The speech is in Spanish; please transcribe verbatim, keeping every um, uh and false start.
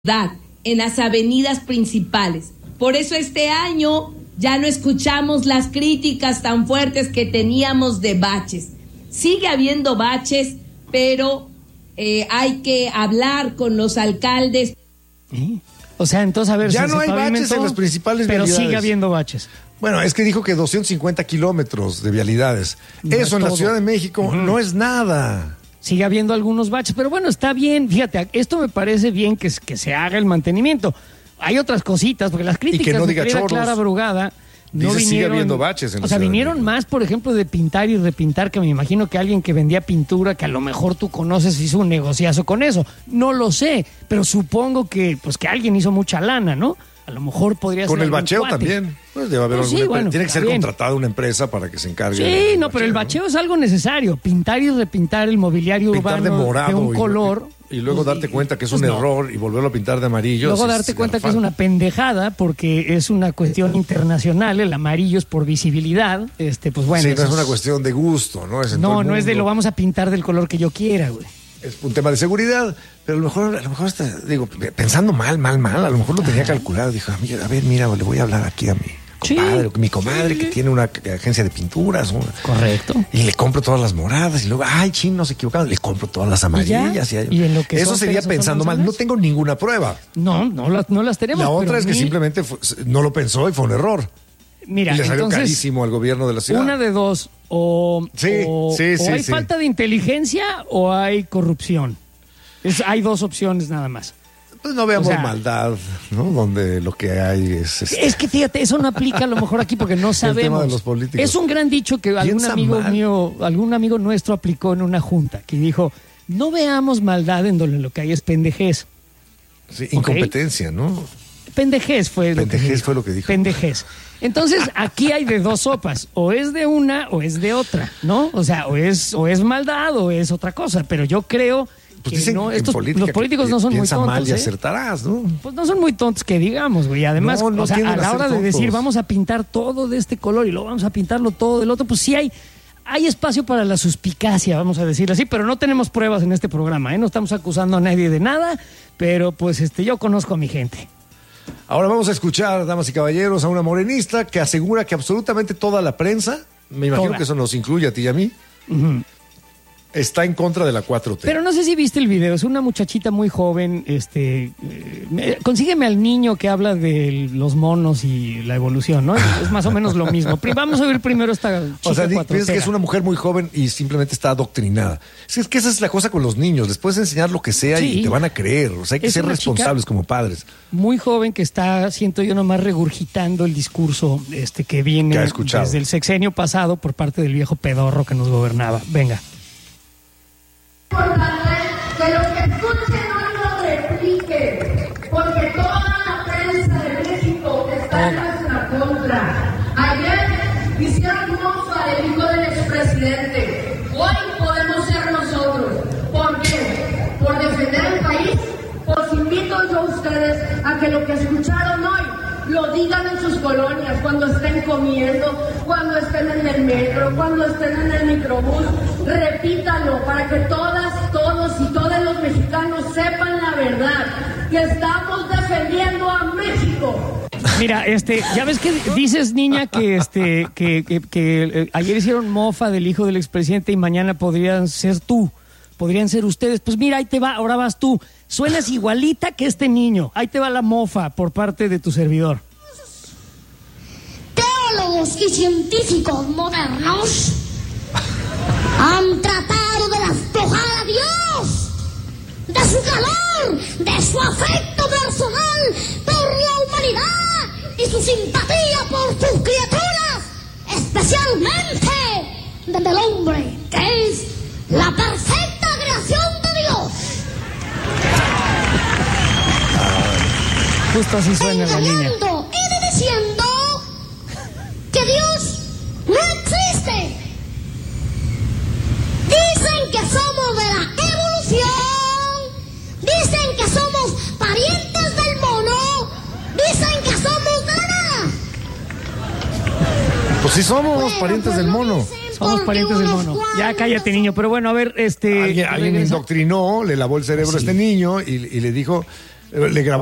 en las avenidas principales. Por eso este año ya no escuchamos las críticas tan fuertes que teníamos de baches. Sigue habiendo baches, pero eh, hay que hablar con los alcaldes. ¿Sí? O sea, entonces, a ver... Ya no hay baches en las principales pero vialidades. Pero sigue habiendo baches. Bueno, es que dijo que doscientos cincuenta kilómetros de vialidades. No Eso en todo. La Ciudad de México uh-huh. no es nada. Sigue habiendo algunos baches, pero bueno, está bien. Fíjate, esto me parece bien que, que se haga el mantenimiento. Hay otras cositas, porque las críticas y que no diga de Clara Brugada no Dice, vinieron... sigue habiendo baches en la O sea, Ciudad vinieron más, por ejemplo, de pintar y repintar, que me imagino que alguien que vendía pintura, que a lo mejor tú conoces, hizo un negociazo con eso. No lo sé, pero supongo que, pues, que alguien hizo mucha lana, ¿no? A lo mejor podría con ser. Con el bacheo cuate. También. Pues debe haber pues alguna sí, bueno, Tiene que ser bien. contratada una empresa para que se encargue. Sí, del no, bacheo, pero el bacheo ¿no? es algo necesario. Pintar y repintar el mobiliario pintar urbano de, morado de un y, color. Y, y luego pues, darte cuenta que es pues un no. error y volverlo a pintar de amarillo. Luego es, darte es cuenta garrafal. que es una pendejada porque es una cuestión internacional. El amarillo es por visibilidad. Este, pues bueno. Sí, no es es una cuestión de gusto, ¿no? Es en no, todo el no es de mundo. lo vamos a pintar del color que yo quiera, güey. Es un tema de seguridad, pero a lo mejor, a lo mejor está, digo, pensando mal, mal, mal, a lo mejor lo tenía calculado. Dijo, a ver, mira, le voy a hablar aquí a mi compadre, sí, mi comadre sí. que tiene una agencia de pinturas. Una, correcto. Y le compro todas las moradas y luego, ay, chin, no se equivocaron, le compro todas las amarillas. ¿Y, y, ¿Y en lo que eso sería pensando mal. No tengo ninguna prueba. No, no las, no las tenemos. La otra pero es que ni... simplemente fue, no lo pensó y fue un error. Mira, y le salió entonces, carísimo al gobierno de la ciudad. Una de dos, o, sí, o, sí, o sí, hay sí. falta de inteligencia o hay corrupción. Es, hay dos opciones nada más. Pues no veamos o sea, maldad, ¿no? Donde lo que hay es... Este... Es que fíjate, eso no aplica a lo mejor aquí porque no sabemos. El tema de los políticos. Es un gran dicho que algún amigo mal. mío, algún amigo nuestro aplicó en una junta, que dijo, no veamos maldad en donde lo que hay es pendejez. Sí, incompetencia, ¿okay? ¿no? Pendejez fue lo pendejez que dijo. fue lo que dijo. Pendejez. Entonces, aquí hay de dos sopas, o es de una o es de otra, ¿no? O sea, o es, o es maldad o es otra cosa, pero yo creo... Pues dicen no, que estos, los políticos no son muy tontos. mal y ¿eh? acertarás, ¿no? Pues no son muy tontos que digamos, güey. Además, no, no o sea, a la hora de tontos. decir vamos a pintar todo de este color y luego vamos a pintarlo todo del otro, pues sí hay, hay espacio para la suspicacia, vamos a decirlo así, pero no tenemos pruebas en este programa, ¿eh? No estamos acusando a nadie de nada, pero pues este yo conozco a mi gente. Ahora vamos a escuchar, damas y caballeros, a una morenista que asegura que absolutamente toda la prensa, me imagino toda. que eso nos incluye a ti y a mí, uh-huh. está en contra de la cuatro T. Pero no sé si viste el video, es una muchachita muy joven, este, eh, consígueme al niño que habla de los monos y la evolución, ¿no? Es más o menos lo mismo. Vamos a ver primero esta chica. O sea, piensas que es una mujer muy joven y simplemente está adoctrinada. Es que esa es la cosa con los niños, les puedes enseñar lo que sea sí. y te van a creer, o sea, hay que es ser responsables como padres. Muy joven que está, siento yo, nomás regurgitando el discurso este que viene que desde el sexenio pasado por parte del viejo pedorro que nos gobernaba. Venga. Que los que escuchen no lo repliquen, porque toda la prensa de México está en nuestra contra. Ayer hicieron mofa del hijo del expresidente. Hoy podemos ser nosotros. ¿Por qué? Por defender el país. Los invito yo a ustedes a que lo que escucharon hoy lo digan en sus colonias, cuando estén comiendo, cuando estén en el metro, cuando estén en el microbús. Repítanlo para que todas, todos y todos los mexicanos sepan la verdad, que estamos defendiendo a México. Mira, este, ya ves que dices, niña, que este, que, que, que eh, ayer hicieron mofa del hijo del expresidente y mañana podrían ser tú, podrían ser ustedes. Pues mira, ahí te va, ahora vas tú. Suenas igualita que este niño. Ahí te va la mofa por parte de tu servidor. Teólogos y científicos modernos han tratado de despojar a Dios de su calor, de su afecto personal por la humanidad y su simpatía por sus criaturas, especialmente del hombre, que es la perfecta creación de Dios. Justo así suena la niña. Y diciendo que Dios no existe. Dicen que somos de la evolución. Dicen que somos parientes del mono. Dicen que somos de la nada. Pues sí somos bueno, parientes del mono. Somos parientes del mono. Ya cállate, niño. Pero bueno, a ver, este... Alguien, alguien indoctrinó, le lavó el cerebro sí. a este niño y, y le dijo Le grabó